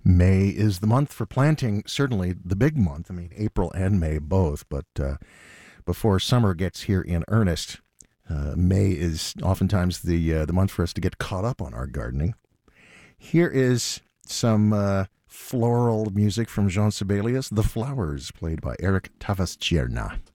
May is the month for planting, certainly the big month. I mean, April and May both, but before summer gets here in earnest, May is oftentimes the month for us to get caught up on our gardening. Here is some floral music from Jean Sibelius, The Flowers, played by Eric Tavastierna.